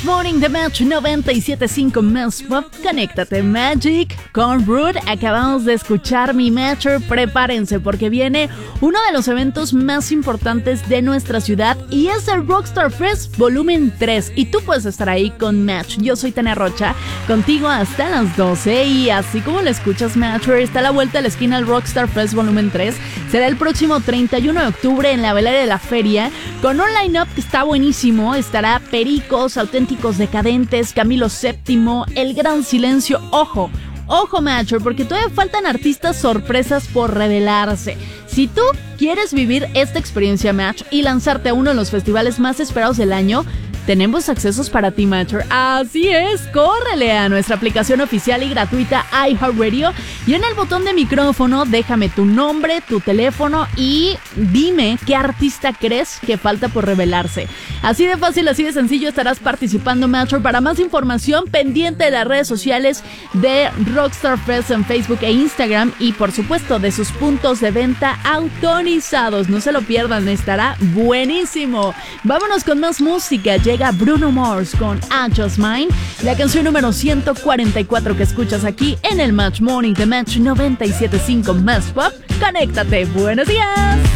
Morning de Match 97.5 Más Pop. Conéctate Magic con Rude. Acabamos de escuchar mi Matcher. Prepárense porque viene uno de los eventos más importantes de nuestra ciudad y es el Rockstar Fest Volumen 3. Y tú puedes estar ahí con Match. Yo soy Tania Rocha, contigo hasta las 12. Y así como lo escuchas, Matcher, está a la vuelta de la esquina el Rockstar Fest Volumen 3. Será el próximo 31 de octubre en la velada de la feria, con un line-up que está buenísimo. Estará Pericos, Auténticos Decadentes, Camilo VII, El Gran Silencio. Ojo, Matcher, porque todavía faltan artistas sorpresas por revelarse. Si tú quieres vivir esta experiencia, Match, y lanzarte a uno de los festivales más esperados del año, tenemos accesos para ti, Matcher. Así es, córrele a nuestra aplicación oficial y gratuita iHeartRadio y en el botón de micrófono déjame tu nombre, tu teléfono y dime qué artista crees que falta por revelarse. Así de fácil, así de sencillo estarás participando, Matcher. Para más información, pendiente de las redes sociales de Rockstar Fest en Facebook e Instagram y por supuesto de sus puntos de venta autorizados. No se lo pierdan, estará buenísimo. Vámonos con más música. Llega Bruno Mars con I Just Mine, la canción número 144 que escuchas aquí en el Match Morning de Match 97.5 Más Pop. Conéctate, buenos días.